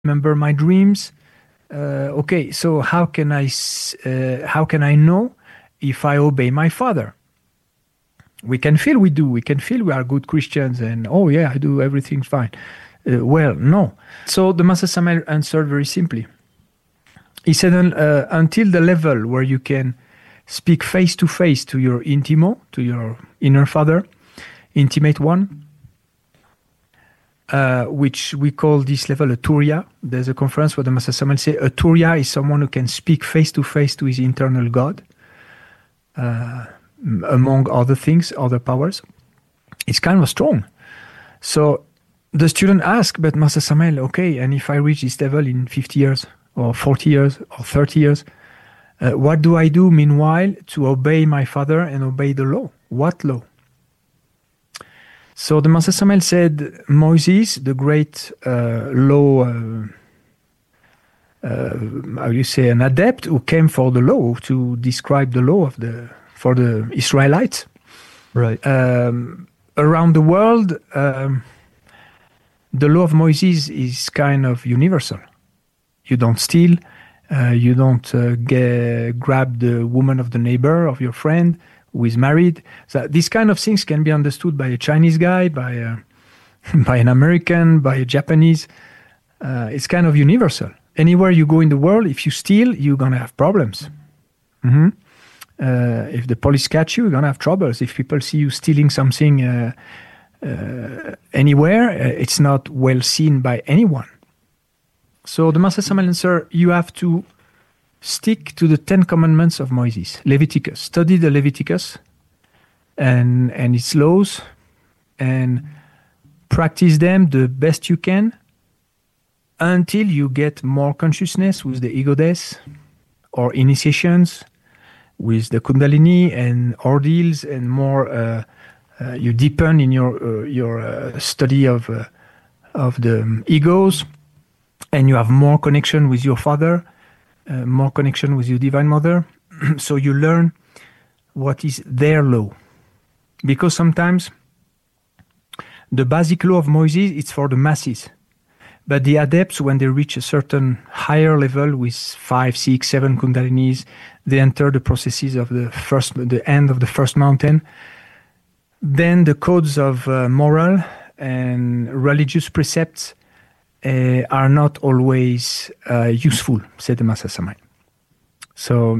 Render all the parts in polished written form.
remember my dreams. Okay, so how can I know if I obey my father? We can feel we do. We can feel we are good Christians and, oh yeah, I do everything fine. Well, no. So the Master Samael answered very simply. He said, until the level where you can speak face to face to your intimo, to your inner father, intimate one, which we call this level a Turiya. There's a conference where the Master Samael says a Turiya is someone who can speak face to face to his internal God, among other things, other powers. It's kind of strong. So the student asked, but Master Samael, okay, and if I reach this level in 50 years or 40 years or 30 years, what do I do meanwhile to obey my father and obey the law? What law? So the Master Samael said, Moses, the great law, how do you say, an adept who came for the law, to describe the law for the Israelites. Right. Around the world, the law of Moses is kind of universal. You don't steal. You don't grab the woman of the neighbor, of your friend who is married. So these kind of things can be understood by a Chinese guy, by an American, by a Japanese. It's kind of universal. Anywhere you go in the world, if you steal, you're going to have problems. Mm-hmm. If the police catch you, you're going to have troubles. If people see you stealing something anywhere, it's not well seen by anyone. So the Master Samael answered, you have to stick to the 10 commandments of Moses, Leviticus. Study the Leviticus and its laws and practice them the best you can until you get more consciousness with the ego death or initiations with the Kundalini and ordeals, and more you deepen in your study of the egos, and you have more connection with your father, more connection with your divine mother. So you learn what is their law, because sometimes the basic law of Moses, it's for the masses. But the adepts, when they reach a certain higher level with 5, 6, 7 Kundalinis, they enter the processes of the end of the first mountain. Then the codes of moral and religious precepts are not always useful, said the Master Samael. So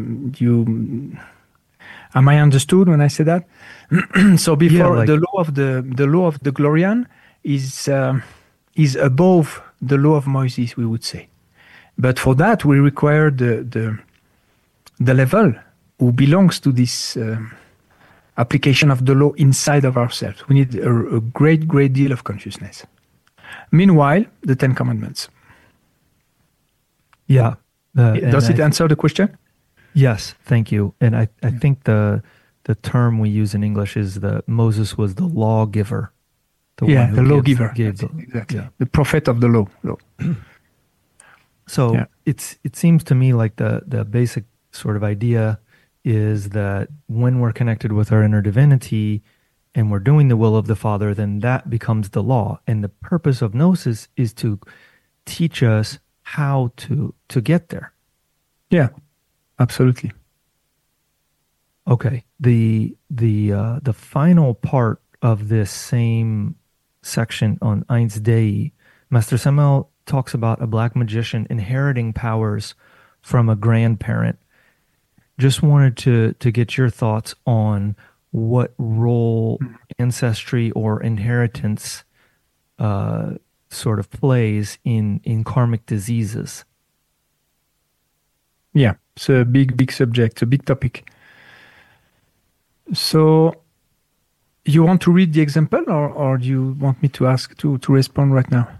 am I understood when I say that? So before the law of the Glorian is above the law of Moses, we would say. But for that, we require the level who belongs to this application of the law inside of ourselves. We need a great deal of consciousness. Meanwhile, the 10 Commandments. Yeah. Does it answer the question? Yes, thank you. And I think the term we use in English is Moses was the lawgiver. The lawgiver. Exactly. Yeah. The prophet of the law. So it seems to me like the basic sort of idea is that when we're connected with our inner divinity and we're doing the will of the Father, then that becomes the law. And the purpose of Gnosis is to teach us how to get there. Yeah, absolutely. Okay. The final part of this same section on Eins Dei, Master Samael talks about a black magician inheriting powers from a grandparent. Just wanted to get your thoughts on what role ancestry or inheritance sort of plays in karmic diseases. Yeah, it's a big subject, a big topic. So you want to read the example, or do you want me to ask to respond right now?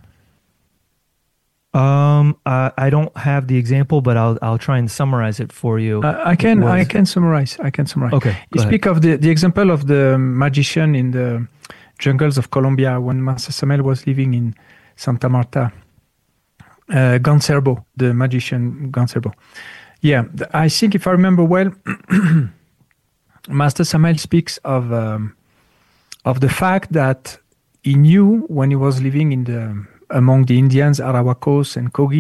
I don't have the example, but I'll try and summarize it for you. I can summarize. Okay. You speak of the example of the magician in the jungles of Colombia when Master Samael was living in Santa Marta. Ganserbo, the magician Ganserbo. Yeah, I think if I remember well, Master Samael speaks of the fact that he knew when he was living in the among the Indians, Arawakos and Kogi.